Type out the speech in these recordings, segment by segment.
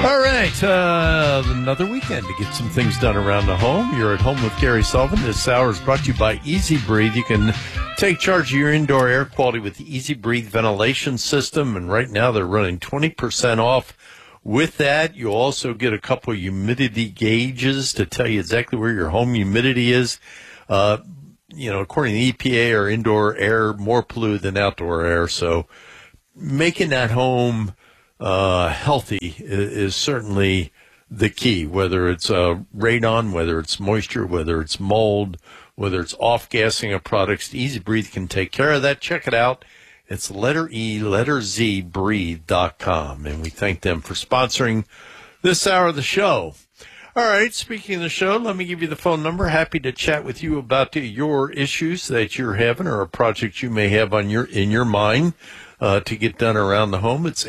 All right, another weekend to get some things done around the home. You're at home with Gary Sullivan. This hour is brought to you by Easy Breathe. You can take charge of your indoor air quality with the Easy Breathe ventilation system, and right now they're running 20% off. With that, you'll also get a couple of humidity gauges to tell you exactly where your home humidity is. According to the EPA, our indoor air more polluted than outdoor air, so making that home healthy is certainly the key, whether it's radon, whether it's moisture, whether it's mold, whether it's off-gassing of products. Easy Breathe can take care of that. Check it out. It's letter E, letter Z, breathe.com. And we thank them for sponsoring this hour of the show. All right, speaking of the show, let me give you the phone number. Happy to chat with you about your issues that you're having or a project you may have in your mind to get done around the home. It's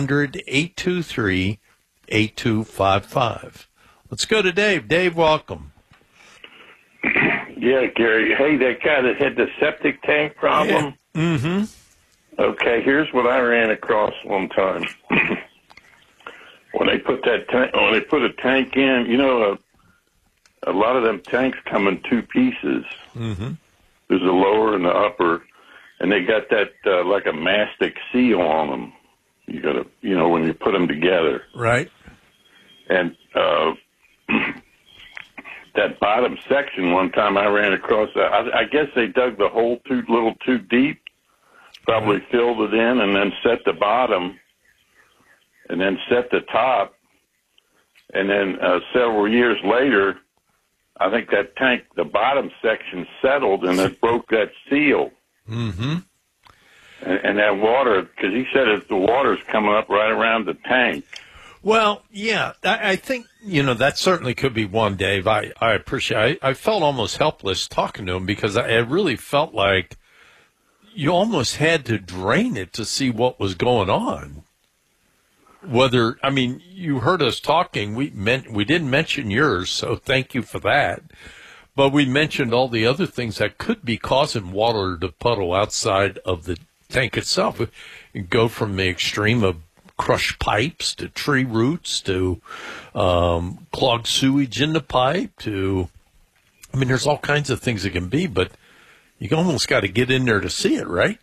800-823-8255. Let's go to Dave. Dave, welcome. Yeah, Gary. Hey, that guy that had the septic tank problem? Yeah. Mm-hmm. Okay, here's what I ran across one time. When they put a tank in, a lot of them tanks come in two pieces. Mm-hmm. There's a lower and the upper, and they got that like a mastic seal on them. You got to, when you put them together. Right. And that bottom section, one time I ran across that. I guess they dug the hole too deep, probably filled it in, and then set the bottom. And then set the top, and then several years later, I think that tank, the bottom section settled, and it broke that seal. Mm-hmm. And that water, because he said the water's coming up right around the tank. Well, yeah, I think, that certainly could be one, Dave. I appreciate it. I felt almost helpless talking to him because I really felt like you almost had to drain it to see what was going on. You heard us talking. We didn't mention yours, so thank you for that. But we mentioned all the other things that could be causing water to puddle outside of the tank itself. You go from the extreme of crushed pipes to tree roots to clogged sewage in the pipe to, there's all kinds of things it can be, but you almost got to get in there to see it, right?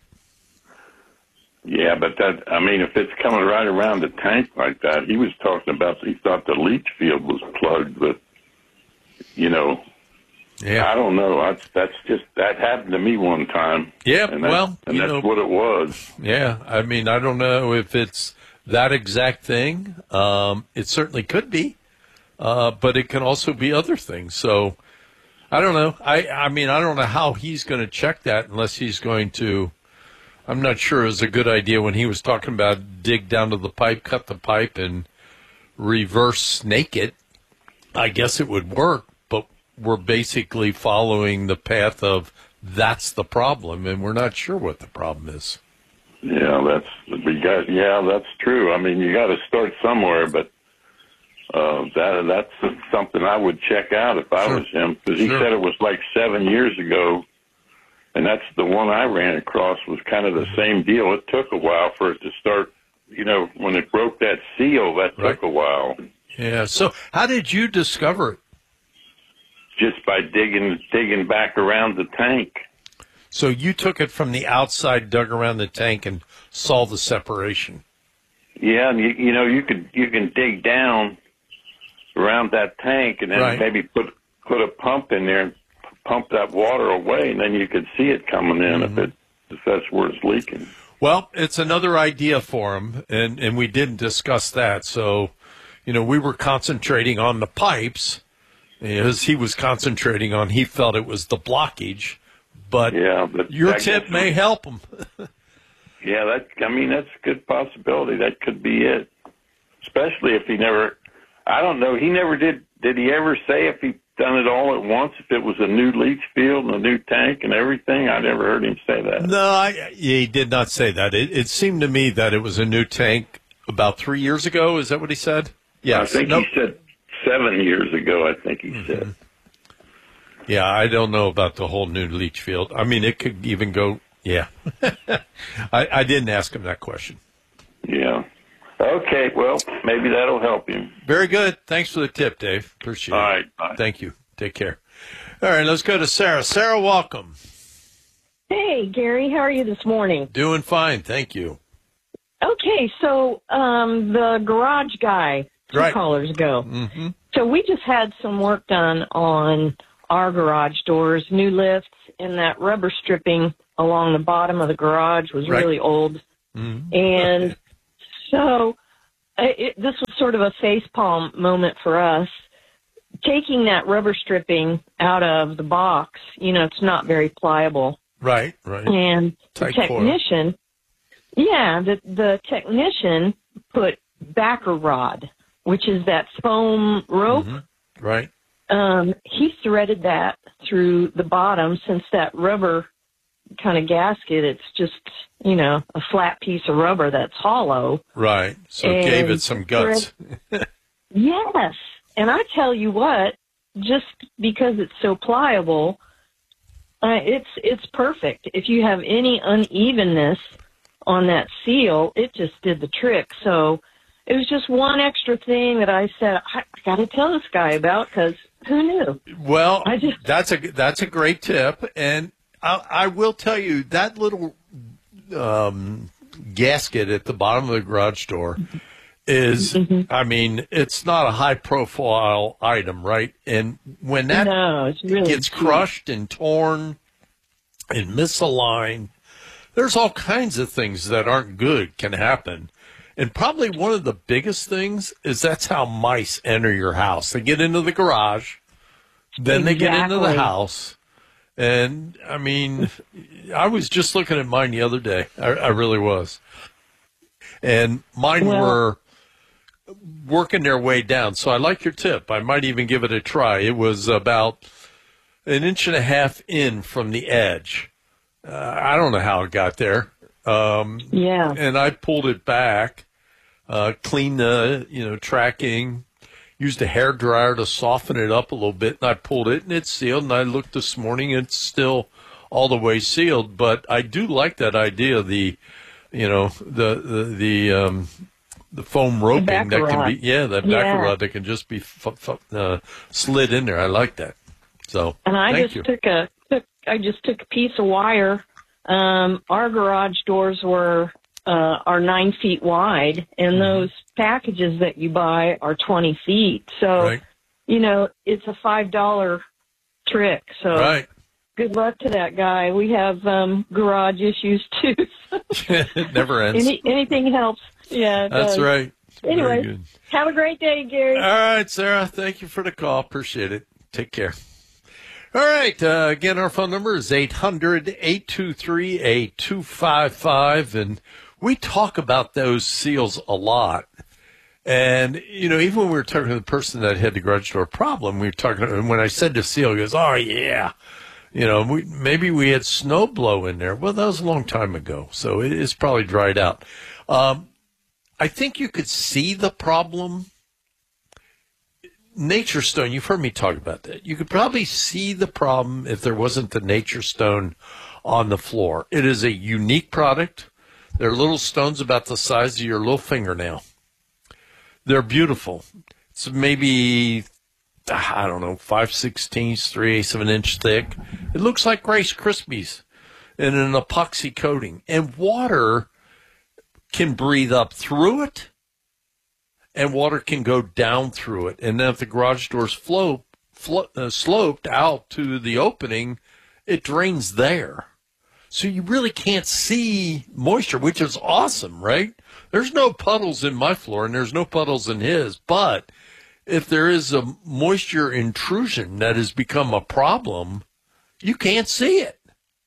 Yeah, but if it's coming right around the tank like that, he was talking about, he thought the leach field was plugged, but, Yeah. I don't know. That happened to me one time. Yeah, and that's what it was. Yeah, I don't know if it's that exact thing. It certainly could be, but it can also be other things. So, I don't know. I don't know how he's going to check that unless he's going to. I'm not sure it was a good idea when he was talking about dig down to the pipe, cut the pipe, and reverse snake it. I guess it would work, but we're basically following the path of that's the problem, and we're not sure what the problem is. Yeah, that's true. You got to start somewhere, but that's something I would check out if I was him, because he said it was like 7 years ago. And that's the one I ran across was kind of the same deal. It took a while for it to start, when it broke that seal, that took a while. Yeah. So how did you discover it? Just by digging back around the tank. So you took it from the outside, dug around the tank, and saw the separation. Yeah, and you can dig down around that tank and then maybe put a pump in there and pump that water away, and then you could see it coming in if that's where it's leaking. Well, it's another idea for him, and we didn't discuss that. So, we were concentrating on the pipes, as he was concentrating on, he felt it was the blockage, but your tip may help him. Yeah, that's a good possibility. That could be it, especially if he never, I don't know, he never did he ever say if he done it all at once, if it was a new leach field and a new tank and everything? I never heard him say that. No, he did not say that. It seemed to me that it was a new tank about 3 years ago. Is that what he said? Yes. I think he said 7 years ago, I think he said. Yeah, I don't know about the whole new leach field. It could even go, yeah. I didn't ask him that question. Yeah. Okay, well, maybe that'll help you. Very good. Thanks for the tip, Dave. Appreciate it. All right. Bye. Thank you. Take care. All right, let's go to Sarah. Sarah, welcome. Hey, Gary, how are you this morning? Doing fine, thank you. Okay, so the garage guy, two callers ago. Mm-hmm. So we just had some work done on our garage doors, new lifts, and that rubber stripping along the bottom of the garage was really old. Mm-hmm. And so this was sort of a facepalm moment for us. Taking that rubber stripping out of the box, it's not very pliable. Right. And the technician, the technician put backer rod, which is that foam rope. Mm-hmm. Right. He threaded that through the bottom. Since that rubber kind of gasket, it's just, a flat piece of rubber that's hollow. Right. So it gave it some guts. Yes. And I tell you what, just because it's so pliable, it's perfect. If you have any unevenness on that seal, it just did the trick. So it was just one extra thing that I said, I got to tell this guy about, because who knew? Well, that's a great tip. And I will tell you, that little gasket at the bottom of the garage door is, I mean, it's not a high-profile item, right? And when that it's really gets crushed and torn and misaligned, there's all kinds of things that aren't good can happen. And probably one of the biggest things is that's how mice enter your house. They get into the garage, then they get into the house. And, I mean, I was just looking at mine the other day. I really was. And mine were working their way down. So I like your tip. I might even give it a try. It was about 1.5 inches in from the edge. I don't know how it got there. And I pulled it back, cleaned the, tracking, used a hairdryer to soften it up a little bit, and I pulled it, and it's sealed. And I looked this morning, it's still all the way sealed. But I do like that idea, the foam roping that can be, backer rod that can just be slid in there. I like that. So, and I just took a piece of wire. Our garage doors are 9 feet wide, and those packages that you buy are 20 feet. So, it's a $5 trick. So, good luck to that guy. We have garage issues too. It never ends. Anything helps. Yeah, that's does. right. Anyway, have a great day, Gary. All right, Sarah. Thank you for the call. Appreciate it. Take care. All right. Again, our phone number is 800-823-8255. And we talk about those seals a lot. And, even when we were talking to the person that had the garage door problem, we were talking, and when I said the seal, he goes, oh, yeah. Maybe we had snow blow in there. Well, that was a long time ago, so it's probably dried out. I think you could see the problem. Nature Stone, you've heard me talk about that. You could probably see the problem if there wasn't the Nature Stone on the floor. It is a unique product. They're little stones about the size of your little fingernail. They're beautiful. It's maybe, 5/16, 3/8 of an inch thick. It looks like Rice Krispies in an epoxy coating. And water can breathe up through it, and water can go down through it. And then if the garage door's sloped out to the opening, it drains there. So you really can't see moisture, which is awesome, right? There's no puddles in my floor, and there's no puddles in his. But if there is a moisture intrusion that has become a problem, you can't see it.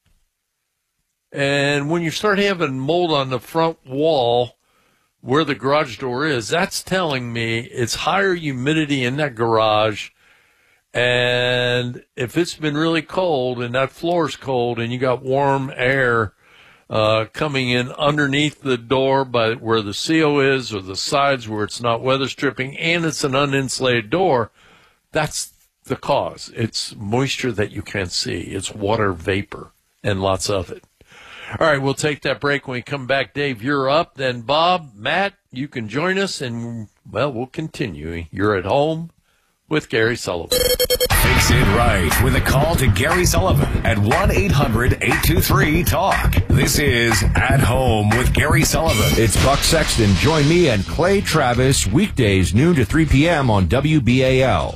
And when you start having mold on the front wall where the garage door is, that's telling me it's higher humidity in that garage. And if it's been really cold and that floor's cold and you got warm air coming in underneath the door by where the seal is or the sides where it's not weather stripping and it's an uninsulated door, that's the cause. It's moisture that you can't see. It's water vapor and lots of it. All right, we'll take that break. When we come back, Dave, you're up. Then Bob, Matt, you can join us, and, well, we'll continue. You're at home with Gary Sullivan. Fix It Right with a call to Gary Sullivan at 1-800-823-TALK. This is At Home with Gary Sullivan. It's Buck Sexton. Join me and Clay Travis weekdays noon to 3 p.m. on WBAL.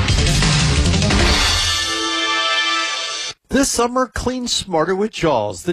This summer, clean smarter with Jaws.